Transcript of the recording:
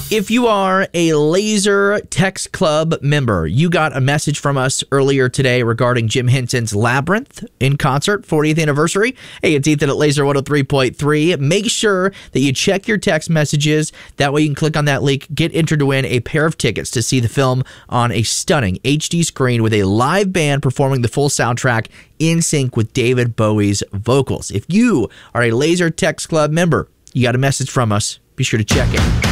If you are a Laser Text Club member, you got a message from us earlier today regarding Jim Henson's Labyrinth in concert, 40th anniversary. Hey, it's Ethan at Laser 103.3. Make sure that you check your text messages. That way you can click on that link, get entered to win a pair of tickets to see the film on a stunning HD screen with a live band performing the full soundtrack in sync with David Bowie's vocals. If you are a Laser Text Club member, you got a message from us. Be sure to check it.